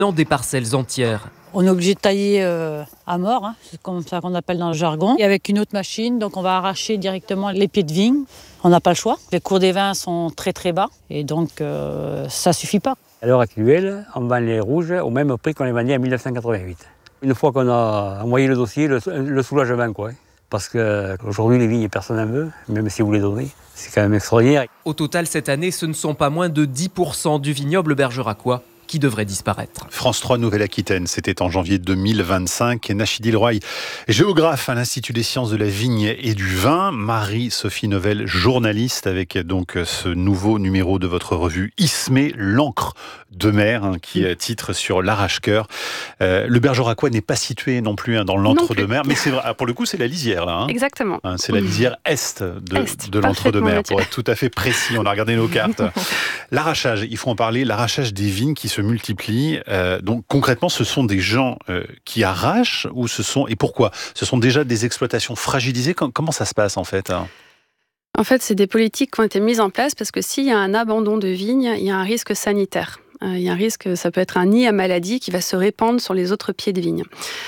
dans des parcelles entières. On est obligé de tailler à mort, c'est comme ça qu'on appelle dans le jargon, et avec une autre machine, donc on va arracher directement les pieds de vigne. On n'a pas le choix. Les cours des vins sont très très bas et donc ça suffit pas. À l'heure actuelle, on vend les rouges au même prix qu'on les vendait en 1988. Une fois qu'on a envoyé le dossier, le soulagement quoi. Parce qu'aujourd'hui les vignes personne n'en veut, même si vous les donnez. C'est quand même extraordinaire. Au total, cette année, ce ne sont pas moins de 10% du vignoble bergeracois qui devrait disparaître. France 3 Nouvelle-Aquitaine, c'était en janvier 2025. Nachidi Leroy, géographe à l'Institut des sciences de la vigne et du vin. Marie-Sophie Novelle, journaliste, avec donc ce nouveau numéro de votre revue Ismé, l'encre de mer, qui titre sur l'arrache-cœur. Le bergeracois n'est pas situé non plus dans l'entre-deux-mer, mais c'est vrai, pour le coup, c'est la lisière là. Exactement. C'est la lisière est de l'entre-deux-mer, pour être tout à fait précis. On a regardé nos cartes. L'arrachage, il faut en parler, l'arrachage des vignes qui se multiplient. Donc concrètement, ce sont des gens qui arrachent et pourquoi ? Ce sont déjà des exploitations fragilisées. Comment ça se passe en fait ? En fait, c'est des politiques qui ont été mises en place parce que s'il y a un abandon de vignes, il y a un risque sanitaire. Il y a un risque, ça peut être un nid à maladie qui va se répandre sur les autres pieds de vigne.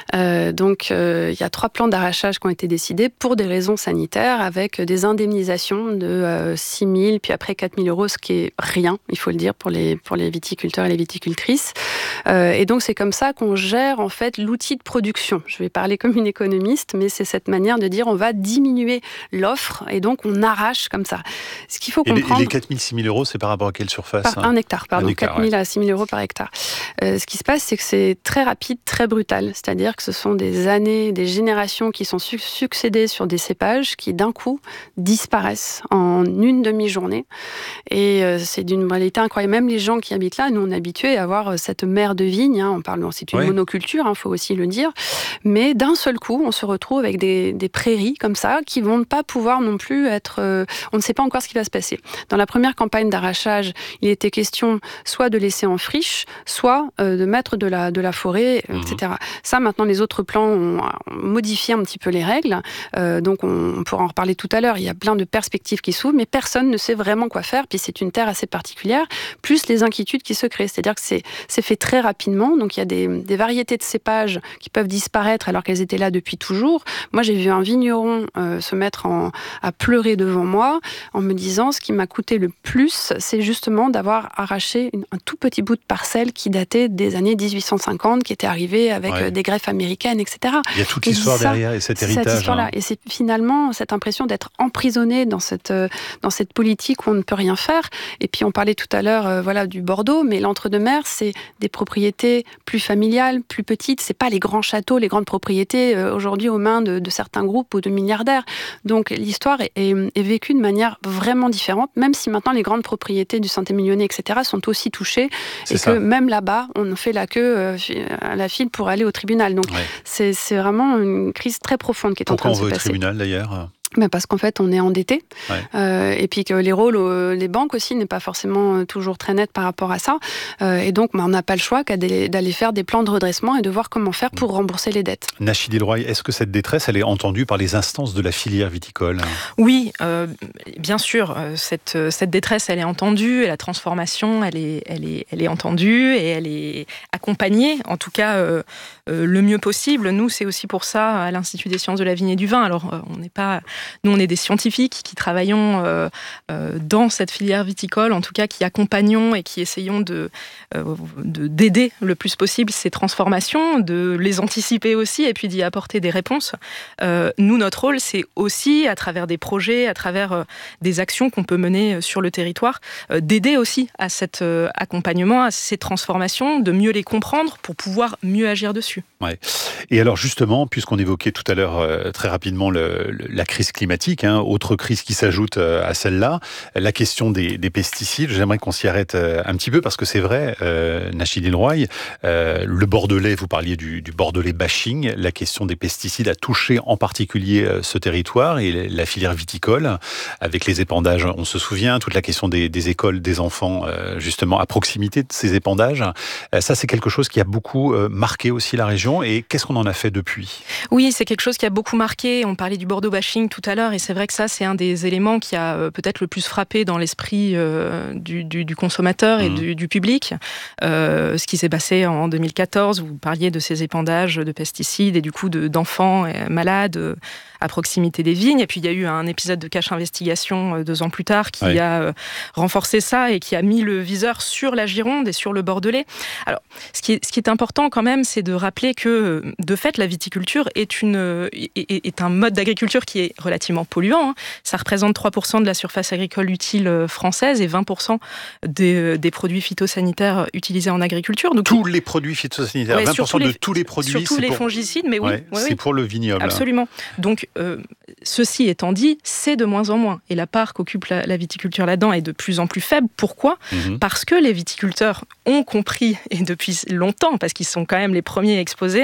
Donc, il y a 3 plans d'arrachage qui ont été décidés pour des raisons sanitaires, avec des indemnisations de 6 000, puis après 4 000 euros, ce qui est rien, il faut le dire, pour les viticulteurs et les viticultrices. Et donc, c'est comme ça qu'on gère en fait l'outil de production. Je vais parler comme une économiste, mais c'est cette manière de dire on va diminuer l'offre et donc on arrache comme ça. Ce qu'il faut comprendre... Et les 4 000, 6 000 euros, c'est par rapport à quelle surface ? Un hectare, pardon. 4 000 à 6 000 euros par hectare. Ce qui se passe, c'est que c'est très rapide, très brutal. C'est-à-dire que ce sont des années, des générations qui sont succédées sur des cépages qui, d'un coup, disparaissent en une demi-journée. Et c'est d'une brutalité incroyable. Même les gens qui habitent là, nous, on est habitués à avoir cette mer de vigne. C'est une monoculture, il faut aussi le dire. Mais d'un seul coup, on se retrouve avec des prairies comme ça qui vont pas pouvoir non plus être... on ne sait pas encore ce qui va se passer. Dans la première campagne d'arrachage, il était question soit de laisser en friche, soit de mettre de la forêt, etc. Ça, maintenant, les autres plans ont modifié un petit peu les règles. Donc, on pourra en reparler tout à l'heure. Il y a plein de perspectives qui s'ouvrent, mais personne ne sait vraiment quoi faire. Puis, c'est une terre assez particulière, plus les inquiétudes qui se créent. C'est-à-dire que c'est fait très rapidement. Donc, il y a des variétés de cépages qui peuvent disparaître alors qu'elles étaient là depuis toujours. Moi, j'ai vu un vigneron se mettre à pleurer devant moi en me disant ce qui m'a coûté le plus, c'est justement d'avoir arraché un tout petit bout de parcelle qui datait des années 1850, qui était arrivé avec des greffes américaines, etc. Il y a toute l'histoire derrière et cet héritage. Cette histoire-là. Et c'est finalement cette impression d'être emprisonné dans cette politique où on ne peut rien faire. Et puis on parlait tout à l'heure du Bordeaux, mais l'entre-deux-mer, c'est des propriétés plus familiales, plus petites. C'est pas les grands châteaux, les grandes propriétés aujourd'hui aux mains de certains groupes ou de milliardaires. Donc l'histoire est vécue de manière vraiment différente, même si maintenant les grandes propriétés du Saint-Émilionnais, etc., sont aussi touchées. Et que même là-bas, on fait la queue à la file pour aller au tribunal. Donc c'est vraiment une crise très profonde qui est en train de se passer. Pourquoi on veut au tribunal d'ailleurs ? Parce qu'en fait, on est endetté. Et puis que les rôles des banques aussi n'est pas forcément toujours très net par rapport à ça. Et donc, on n'a pas le choix qu'à d'aller faire des plans de redressement et de voir comment faire pour rembourser les dettes. Nachidi Leroy, est-ce que cette détresse, elle est entendue par les instances de la filière viticole ? Oui, bien sûr. Cette détresse, elle est entendue. Et la transformation, elle est entendue et elle est accompagnée, en tout cas, le mieux possible. Nous, c'est aussi pour ça, à l'Institut des sciences de la vigne et du vin. Alors, nous, on est des scientifiques qui travaillons dans cette filière viticole, en tout cas qui accompagnons et qui essayons d'aider le plus possible ces transformations, de les anticiper aussi et puis d'y apporter des réponses. Nous, notre rôle, c'est aussi, à travers des projets, à travers des actions qu'on peut mener sur le territoire, d'aider aussi à cet accompagnement, à ces transformations, de mieux les comprendre pour pouvoir mieux agir dessus. Ouais. Et alors justement, puisqu'on évoquait tout à l'heure très rapidement la crise climatique, autre crise qui s'ajoute à celle-là, la question des pesticides, j'aimerais qu'on s'y arrête un petit peu parce que c'est vrai, Nachidi Leroy, le Bordelais, vous parliez du Bordelais bashing, la question des pesticides a touché en particulier ce territoire et la filière viticole avec les épandages, on se souvient, toute la question des écoles, des enfants justement à proximité de ces épandages, ça c'est quelque chose qui a beaucoup marqué aussi la région et qu'est-ce qu'on en a fait depuis ? Oui, c'est quelque chose qui a beaucoup marqué, on parlait du Bordeaux bashing tout tout à l'heure, et c'est vrai que ça, c'est un des éléments qui a peut-être le plus frappé dans l'esprit du consommateur et du public. Ce qui s'est passé en 2014, vous parliez de ces épandages de pesticides et du coup d'enfants malades à proximité des vignes. Et puis il y a eu un épisode de Cache Investigation 2 ans plus tard qui a renforcé ça et qui a mis le viseur sur la Gironde et sur le Bordelais. Alors, ce qui est important quand même, c'est de rappeler que, de fait, la viticulture est un mode d'agriculture qui est relativement polluant. Ça représente 3% de la surface agricole utile française et 20% des produits phytosanitaires utilisés en agriculture. Donc, tous les produits phytosanitaires, 20% de tous les produits. Surtout les fongicides, mais oui. C'est pour le vignoble. Absolument. Donc, ceci étant dit, c'est de moins en moins. Et la part qu'occupe la viticulture là-dedans est de plus en plus faible. Pourquoi ? Parce que les viticulteurs ont compris, et depuis longtemps, parce qu'ils sont quand même les premiers exposés,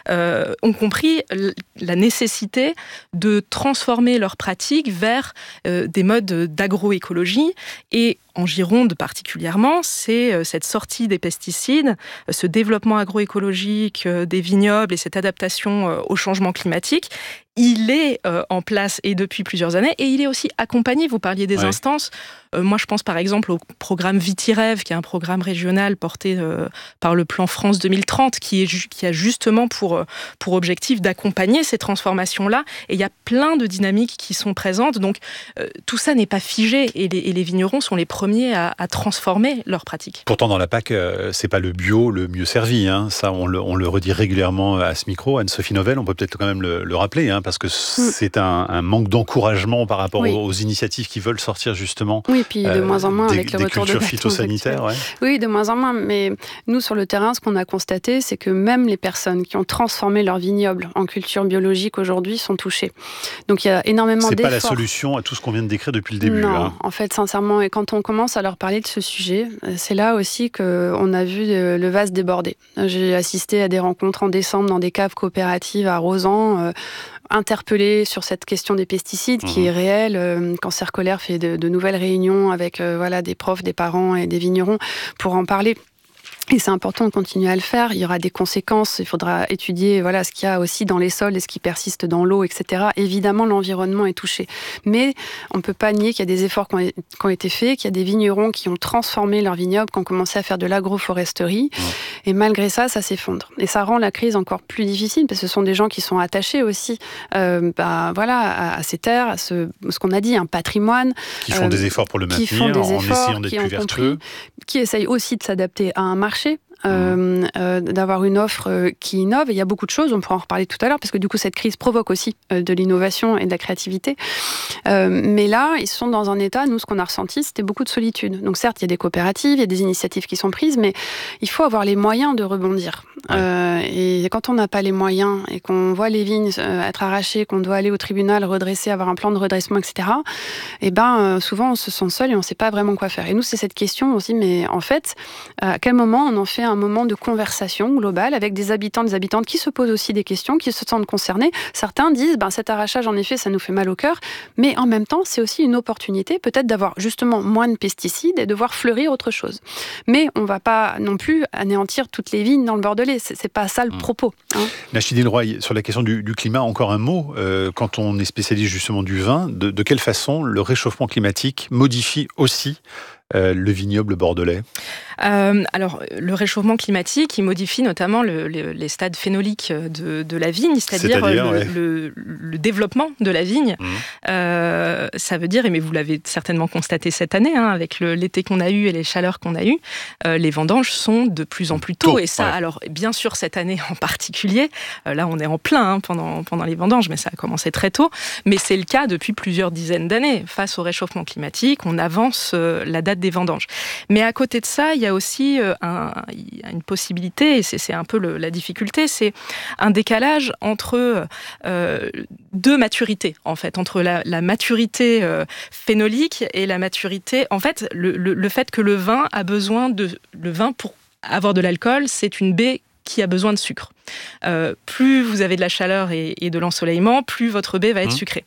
ont compris la nécessité de transformer leurs pratiques vers des modes d'agroécologie. Et en Gironde particulièrement, c'est cette sortie des pesticides, ce développement agroécologique des vignobles et cette adaptation au changement climatique. Il est en place et depuis plusieurs années, et il est aussi accompagné. Vous parliez des instances. Moi, je pense par exemple au programme Vitirêve, qui est un programme régional porté par le plan France 2030, qui a justement pour objectif d'accompagner ces transformations-là. Et il y a plein de dynamiques qui sont présentes. Donc, tout ça n'est pas figé, et les vignerons sont les premiers à transformer leurs pratiques. Pourtant, dans la PAC, c'est pas le bio le mieux servi. Ça, on le redit régulièrement à ce micro. Anne-Sophie Novelle, on peut peut-être quand même le rappeler, parce que c'est un manque d'encouragement par rapport aux initiatives qui veulent sortir justement. Oui, puis de moins en moins avec le retour de cultures phytosanitaires. Oui, de moins en moins. Mais nous, sur le terrain, ce qu'on a constaté, c'est que même les personnes qui ont transformé leur vignoble en culture biologique aujourd'hui sont touchées. Donc il y a énormément d'efforts. C'est pas la solution à tout ce qu'on vient de décrire depuis le début. Non, en fait, sincèrement, et quand on commence à leur parler de ce sujet, c'est là aussi qu'on a vu le vase déborder. J'ai assisté à des rencontres en décembre dans des caves coopératives à Rozan, interpellé sur cette question des pesticides qui est réelle. Cancer Colère fait de nouvelles réunions avec des profs, des parents et des vignerons pour en parler. Et c'est important de continuer à le faire. Il y aura des conséquences. Il faudra étudier ce qu'il y a aussi dans les sols et ce qui persiste dans l'eau, etc. Évidemment, l'environnement est touché. Mais on ne peut pas nier qu'il y a des efforts qui ont été faits, qu'il y a des vignerons qui ont transformé leur vignoble, qui ont commencé à faire de l'agroforesterie. Et malgré ça, ça s'effondre. Et ça rend la crise encore plus difficile, parce que ce sont des gens qui sont attachés aussi à ces terres, à ce qu'on a dit, un patrimoine. Qui font des efforts pour le maintenir, en essayant d'être plus vertueux. Qui essayent aussi de s'adapter à un marché, d'avoir une offre qui innove. Et il y a beaucoup de choses, on pourra en reparler tout à l'heure, parce que du coup, cette crise provoque aussi de l'innovation et de la créativité. Mais là, ils sont dans un état, nous, ce qu'on a ressenti, c'était beaucoup de solitude. Donc certes, il y a des coopératives, il y a des initiatives qui sont prises, mais il faut avoir les moyens de rebondir. Et quand on n'a pas les moyens, et qu'on voit les vignes être arrachées, qu'on doit aller au tribunal, redresser, avoir un plan de redressement, etc., souvent, on se sent seul et on ne sait pas vraiment quoi faire. Et nous, c'est cette question aussi, mais en fait, à quel moment on en fait un moment de conversation globale avec des habitants, des habitantes qui se posent aussi des questions, qui se sentent concernés. Certains disent, cet arrachage, en effet, ça nous fait mal au cœur, mais en même temps, c'est aussi une opportunité peut-être d'avoir justement moins de pesticides et de voir fleurir autre chose. Mais on ne va pas non plus anéantir toutes les vignes dans le Bordelais. C'est pas ça le propos. Nachidine Roy, sur la question du climat, encore un mot. Quand on est spécialiste justement du vin, de quelle façon le réchauffement climatique modifie aussi le vignoble bordelais? Alors, le réchauffement climatique, il modifie notamment les stades phénoliques de la vigne, c'est-à-dire le développement de la vigne. Ça veut dire, mais vous l'avez certainement constaté cette année, avec l'été qu'on a eu et les chaleurs qu'on a eues, les vendanges sont de plus en plus tôt. Et ça, alors, bien sûr, cette année en particulier, là, on est en plein pendant les vendanges, mais ça a commencé très tôt. Mais c'est le cas depuis plusieurs dizaines d'années. Face au réchauffement climatique, on avance la date des vendanges. Mais à côté de ça, il y a aussi une possibilité, et c'est un peu la difficulté, c'est un décalage entre deux maturités, en fait, entre la maturité phénolique et la maturité... En fait, le fait que le vin pour avoir de l'alcool, c'est une baie qui a besoin de sucre. Plus vous avez de la chaleur et de l'ensoleillement, plus votre baie va être sucrée.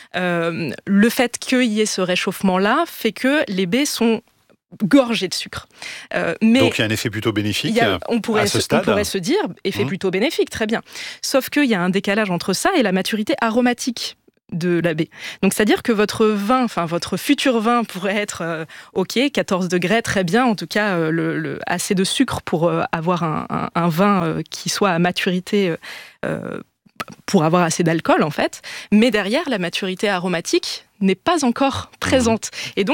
Le fait qu'il y ait ce réchauffement-là fait que les baies sont gorgées de sucre. Mais donc il y a un effet plutôt bénéfique on pourrait se dire, effet plutôt bénéfique, très bien. Sauf qu'il y a un décalage entre ça et la maturité aromatique de la baie. Donc, c'est-à-dire que votre vin, enfin votre futur vin pourrait être OK, 14 degrés, très bien, en tout cas assez de sucre pour avoir un vin qui soit à maturité pour avoir assez d'alcool en fait, mais derrière la maturité aromatique n'est pas encore présente. Et donc